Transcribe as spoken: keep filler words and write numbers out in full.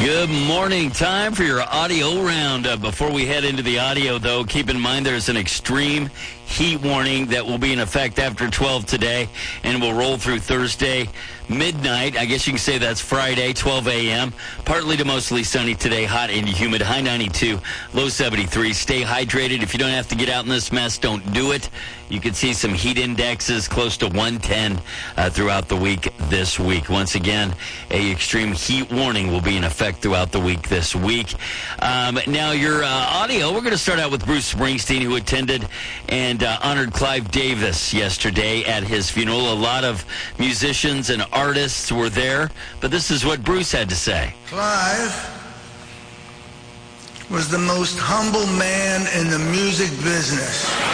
Good morning. Time for your audio roundup. Before we head into the audio, though, keep in mind there's an extreme heat warning that will be in effect after twelve today and will roll through Thursday midnight. I guess you can say that's Friday, twelve a.m. Partly to mostly sunny today, hot and humid, high ninety-two, low seventy-three. Stay hydrated. If you don't have to get out in this mess, don't do it. You can see some heat indexes close to one ten uh, throughout the week this week. Once again, a extreme heat warning will be in effect throughout the week this week. Um, now, your uh, audio, we're going to start out with Bruce Springsteen, who attended and uh, honored Clive Davis yesterday at his funeral. A lot of musicians and artists were there, but this is what Bruce had to say. Clive was the most humble man in the music business.